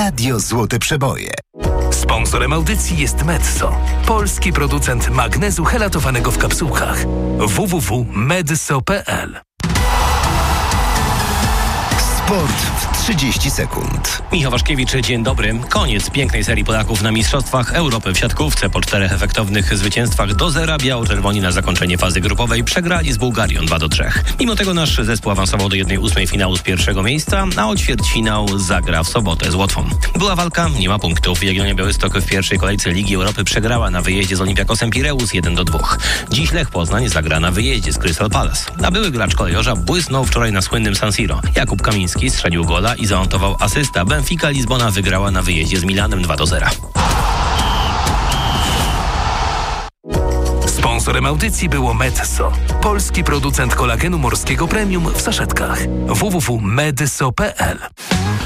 Radio Złote Przeboje. Sponsorem audycji jest Medzo, polski producent magnezu helatowanego w kapsułkach. www.medzo.pl. Sport w 30 sekund. Michał Waszkiewicz, dzień dobry. Koniec pięknej serii Polaków na Mistrzostwach Europy w siatkówce. Po 4 efektownych zwycięstwach do 0 biało-czerwoni na zakończenie fazy grupowej przegrali z Bułgarią 2-3. Mimo tego nasz zespół awansował do 1/8 finału z pierwszego miejsca, a o ćwierćfinał zagra w sobotę z Łotwą. Była walka, nie ma punktów. Jagiellonia Białystok w pierwszej kolejce Ligi Europy przegrała na wyjeździe z Olympiakosem Pireus 1-2. Dziś Lech Poznań zagra na wyjeździe z Crystal Palace. A były gracz kolejorza błysnął wczoraj na słynnym San Siro. Jakub Kamiński strzelił gola i zamontował asysta. Benfica Lizbona wygrała na wyjeździe z Milanem 2-0. Sponsorem audycji było Medzo, polski producent kolagenu morskiego premium w saszetkach. www.medzo.pl.